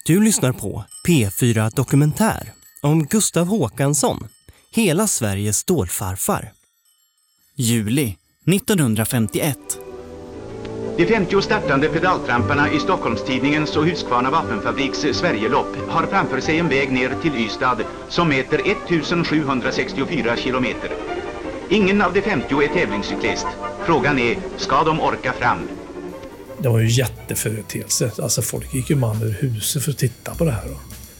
Du lyssnar på P4 Dokumentär om Gustav Håkansson, hela Sveriges stålfarfar. Juli 1951. De 50 startande pedaltramparna i Stockholmstidningens och Husqvarna vapenfabriks Sverigelopp har framför sig en väg ner till Ystad som mäter 1764 kilometer. Ingen av de 50 är tävlingscyklist. Frågan är, ska de orka fram? Det var ju jätteföreteelse. Alltså folk gick ju man ur huset för att titta på det här.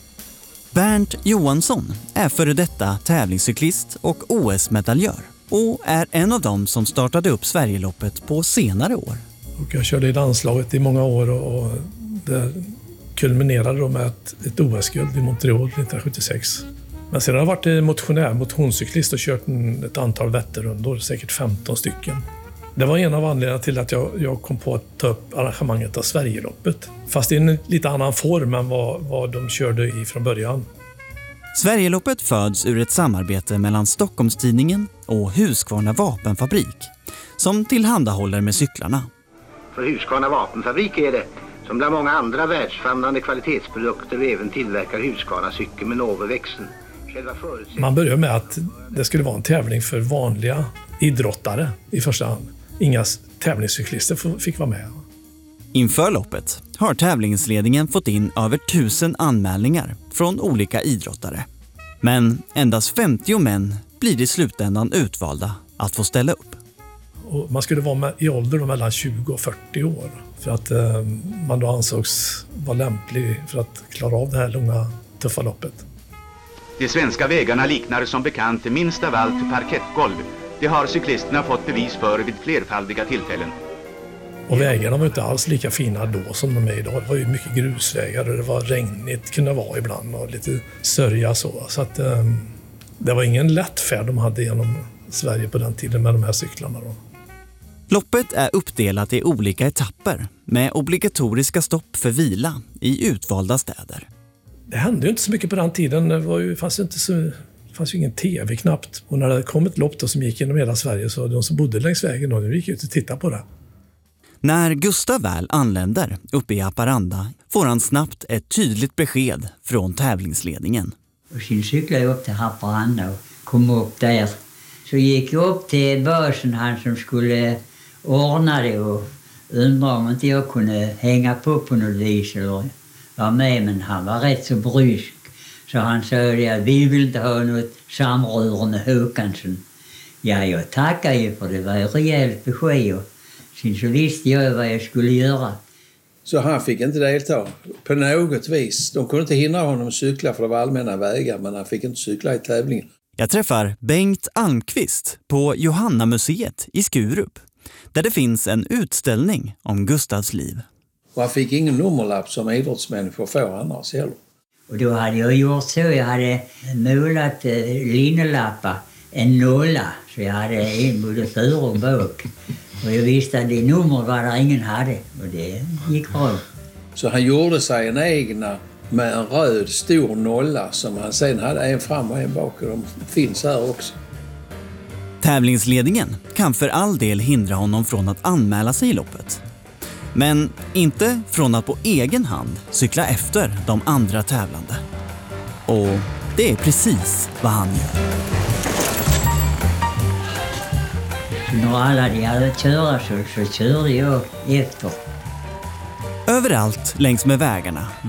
Bernt Johansson är före detta tävlingscyklist och OS-medaljör och är en av dem som startade upp Sverigeloppet på senare år. Och jag körde i landslaget i många år och det kulminerade då med ett OS-guld i Montreal 1976. Men sedan har jag varit motionscyklist och kört ett antal Vätternrundor, säkert 15 stycken. Det var en av anledningarna till att jag kom på att ta upp arrangemanget av Sverigeloppet. Fast i en lite annan form än vad de körde i från början. Sverigeloppet föds ur ett samarbete mellan Stockholmstidningen och Husqvarna vapenfabrik som tillhandahåller med cyklarna. För Husqvarna vapenfabrik är det, som bland många andra världsfamnande kvalitetsprodukter, även tillverkar Husqvarna cykel med Noveväxeln. Man började med att det skulle vara en tävling för vanliga idrottare i första hand. Inga tävlingscyklister fick vara med. Inför loppet har tävlingsledningen fått in över 1000 anmälningar från olika idrottare. Men endast 50 män blir i slutändan utvalda att få ställa upp. Och man skulle vara i ålder mellan 20 och 40 år för att man då ansågs vara lämplig för att klara av det här långa, tuffa loppet. De svenska vägarna liknar som bekant minst av allt parkettgolv. Det har cyklisterna fått bevis för vid flerfaldiga tillfällen. Och vägarna var inte alls lika fina då som de är idag. Det var ju mycket grusvägar och det var regnigt, kunde vara ibland och lite sörja så. Så att det var ingen lätt färd de hade genom Sverige på den tiden med de här cyklarna då. Loppet är uppdelat i olika etapper med obligatoriska stopp för vila i utvalda städer. Det hände ju inte så mycket på den tiden. Det fanns ju ingen tv knappt. Och när det kom ett lopp då som gick genom hela Sverige så de som bodde längs vägen då, de gick ut och tittade på det. När Gustav väl anländer uppe i Haparanda får han snabbt ett tydligt besked från tävlingsledningen. Och sen cyklade jag upp till Haparanda och kom upp där. Så gick jag upp till basen, han som skulle ordna det, och undrade om inte jag kunde hänga på något vis eller vara med, men han var rätt så brysk. Så han sa att vi vill inte ha något samröre med Håkansson. Ja, jag tackar ju för det var ett rejält besked. Och sen så visste jag vad jag skulle göra. Så han fick inte delta på något vis. De kunde inte hindra honom att cykla för det var allmänna vägar, men han fick inte cykla i tävlingen. Jag träffar Bengt Almqvist på Johanna-museet i Skurup, där det finns en utställning om Gustavs liv. Och han fick ingen nummerlapp som idrottsmänniskor får annars heller. Och då hade jag gjort så, jag hade målat linnelappar, en nolla, så jag hade en både för och bak. Och jag visste att det nummer var där ingen hade, och det gick bra. Så han gjorde sig en egna med en röd stor nolla som han sen hade en fram och en bak, och de finns här också. Tävlingsledningen kan för all del hindra honom från att anmäla sig i loppet. Men inte från att på egen hand cykla efter de andra tävlande. Och det är precis vad han gör. När alla de hade köra så körde jag efter. Överallt längs med vägarna